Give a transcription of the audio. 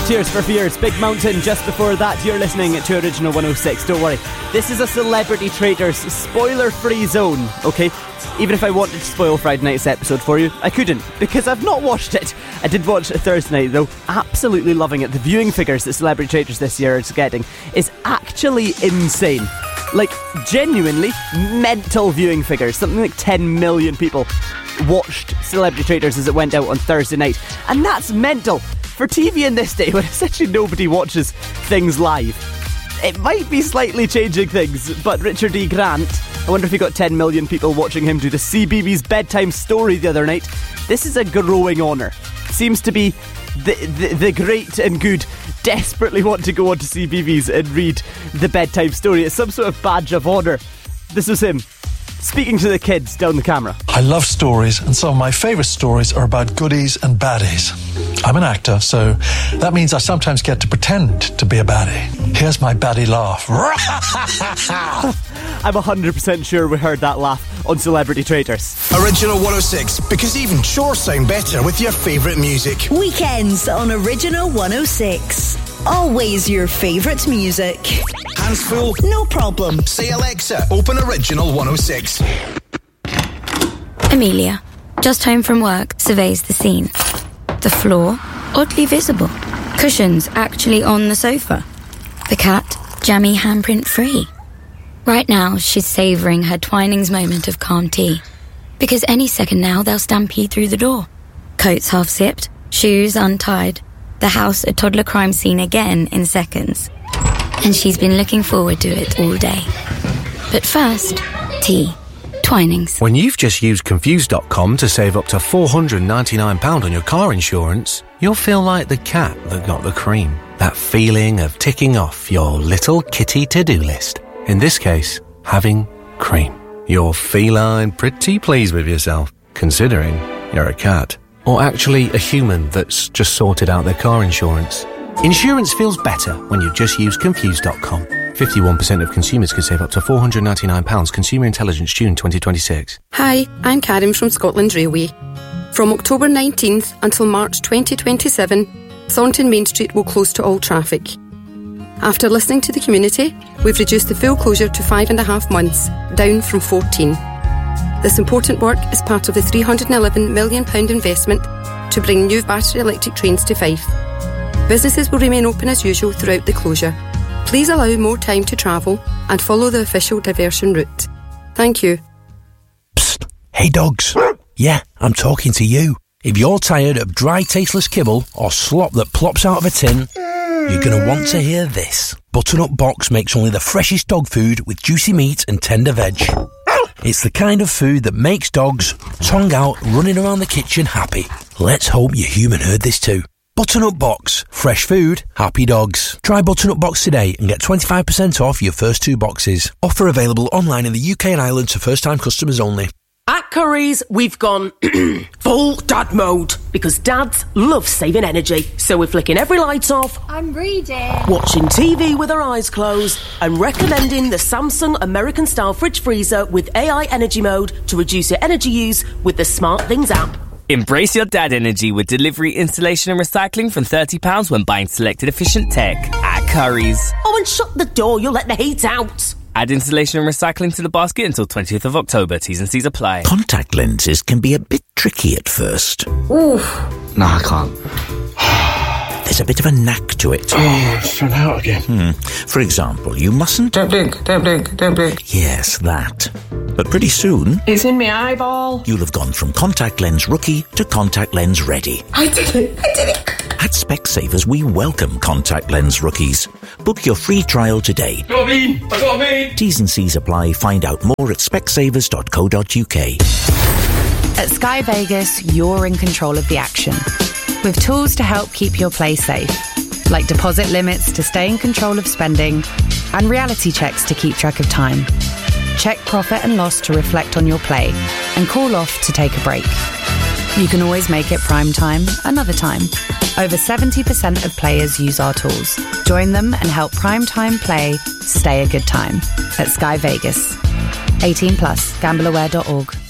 Tears for Fears, Big Mountain. Just before that, you're listening to Original 106. Don't worry, this is a Celebrity Traitors spoiler-free zone, okay? Even if I wanted to spoil Friday night's episode for you, I couldn't, because I've not watched it. I did watch it Thursday night, though. Absolutely loving it. The viewing figures that Celebrity Traitors this year is getting is actually insane. Like, genuinely mental viewing figures. Something like 10 million people watched Celebrity Traitors as it went out on Thursday night. And that's mental. For TV in this day, when essentially nobody watches things live, it might be slightly changing things, but Richard E. Grant, I wonder if he got 10 million people watching him do the CBeebies bedtime story the other night. This is a growing honour. Seems to be the great and good desperately want to go on to CBeebies and read the bedtime story. It's some sort of badge of honour. This was him speaking to the kids down the camera. I love stories, and some of my favourite stories are about goodies and baddies. I'm an actor, so that means I sometimes get to pretend to be a baddie. Here's my baddie laugh. I'm 100% sure we heard that laugh on Celebrity Traitors. Original 106, because even chores sound better with your favourite music. Weekends on Original 106. Always your favourite music. Hands full? No problem. Say Alexa, open Original 106. Amelia, just home from work, surveys the scene. The floor, oddly visible. Cushions actually on the sofa. The cat, jammy handprint free. Right now, she's savouring her Twinings moment of calm tea. Because any second now, they'll stampede through the door. Coats half zipped, shoes untied. The house a toddler crime scene again in seconds. And she's been looking forward to it all day. But first, tea. Twinings. When you've just used Confused.com to save up to £499 on your car insurance, you'll feel like the cat that got the cream. That feeling of ticking off your little kitty to-do list. In this case, having cream. You're feline pretty pleased with yourself, considering you're a cat. Or actually a human that's just sorted out their car insurance. Insurance feels better when you just use Confused.com. 51% of consumers could save up to £499. Consumer Intelligence, June 2026. Hi, I'm Karen from Scotland Railway. From October 19th until March 2027, Thornton Main Street will close to all traffic. After listening to the community, we've reduced the full closure to 5.5 months, down from 14. This important work is part of the £311 million investment to bring new battery electric trains to Fife. Businesses will remain open as usual throughout the closure. Please allow more time to travel and follow the official diversion route. Thank you. Psst. Hey dogs. Yeah, I'm talking to you. If you're tired of dry, tasteless kibble or slop that plops out of a tin, you're going to want to hear this. Butternut Box makes only the freshest dog food with juicy meat and tender veg. It's the kind of food that makes dogs, tongue out, running around the kitchen happy. Let's hope your human heard this too. Butternut Box. Fresh food, happy dogs. Try Butternut Box today and get 25% off your first 2 boxes. Offer available online in the UK and Ireland to first-time customers only. At Curry's, we've gone full dad mode because dads love saving energy. So we're flicking every light off. I'm reading. Watching TV with our eyes closed and recommending the Samsung American-style fridge freezer with AI energy mode to reduce your energy use with the SmartThings app. Embrace your dad energy with delivery, installation and recycling from £30 when buying selected efficient tech at Curry's. Oh, and shut the door, you'll let the heat out. Add installation and recycling to the basket until 20th of October. T's and C's apply. Contact lenses can be a bit tricky at first. Oof. No, I can't. There's a bit of a knack to it. Oh, it's run out again. For example, you mustn't... Don't blink, don't blink, don't blink. Yes, that. But pretty soon... It's in my eyeball. You'll have gone from contact lens rookie to contact lens ready. I did it. At Specsavers, we welcome contact lens rookies. Book your free trial today. I got me. T's and C's apply. Find out more at specsavers.co.uk. At Sky Vegas, you're in control of the action. With tools to help keep your play safe, like deposit limits to stay in control of spending, and reality checks to keep track of time. Check profit and loss to reflect on your play, and call off to take a break. You can always make it prime time another time. Over 70% of players use our tools. Join them and help prime time play stay a good time at Sky Vegas. 18+, gambleaware.org.